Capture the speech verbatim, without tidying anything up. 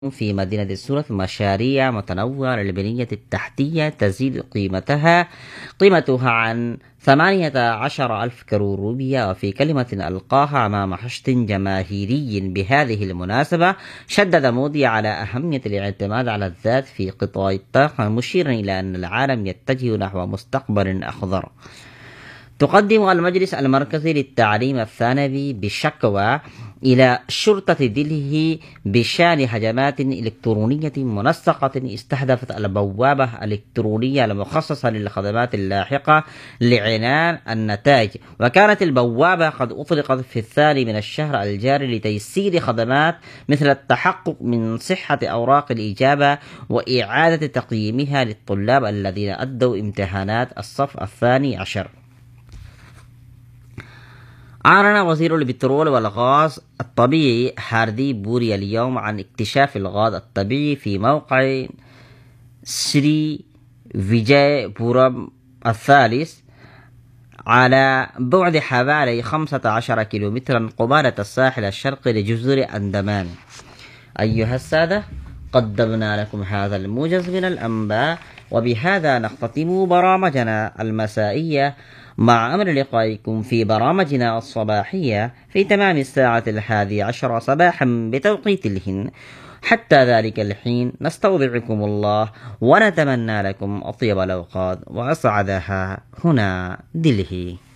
في مدينة سورة مشاريع متنوعة للبنية التحتية تزيد قيمتها قيمتها عن ثمانية عشر ألف كرور روبية. وفي كلمة ألقاها أمام حشد جماهيري بهذه المناسبة شدد مودي على أهمية الاعتماد على الذات في قطاع الطاقة، مشيرا إلى أن العالم يتجه نحو مستقبل أخضر. تقدم المجلس المركزي للتعليم الثانوي بشكوى إلى شرطة دلهي بشأن هجمات إلكترونية منسقة استهدفت البوابة الإلكترونية المخصصة للخدمات اللاحقة لعنان النتائج. وكانت البوابة قد أطلقت في الثاني من الشهر الجاري لتيسير خدمات مثل التحقق من صحة أوراق الإجابة وإعادة تقييمها للطلاب الذين أدوا امتحانات الصف الثاني عشر. أعلن وزير البترول والغاز الطبيعي هاردي بوري اليوم عن اكتشاف الغاز الطبيعي في موقع سري فيجاي بورم الثالث على بعد حوالي خمسة عشر كيلومترا قبالة الساحل الشرقي لجزر أندمان. أيها السادة، قدمنا لكم هذا الموجز من الأنباء، وبهذا نختتم برامجنا المسائية، مع أمر لقائكم في برامجنا الصباحية في تمام الساعة الحادية عشر صباحا بتوقيت الهند. حتى ذلك الحين نستودعكم الله ونتمنى لكم أطيب الأوقات وأسعدها. هنا دلهي.